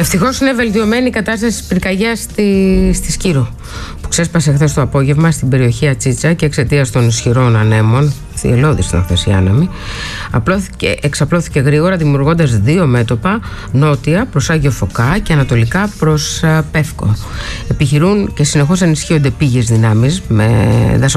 Ευτυχώς είναι βελτιωμένη η κατάσταση της πυρκαγιάς στη Σκύρο, που ξέσπασε χθες το απόγευμα στην περιοχή Ατσίτσα και εξαιτίας των ισχυρών ανέμων, θυελλώδης ήταν χθες η άνεμη, εξαπλώθηκε γρήγορα, δημιουργώντας δύο μέτωπα, νότια προς Άγιο Φωκά και ανατολικά προς Πεύκο. Επιχειρούν και συνεχώς ενισχύονται πήγες δυνάμεις με